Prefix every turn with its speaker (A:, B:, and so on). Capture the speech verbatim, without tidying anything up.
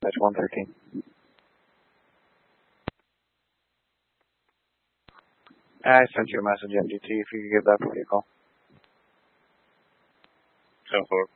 A: Dispatch one thirteen. I sent you a message, M D T, if you could give that for your call.
B: ten four.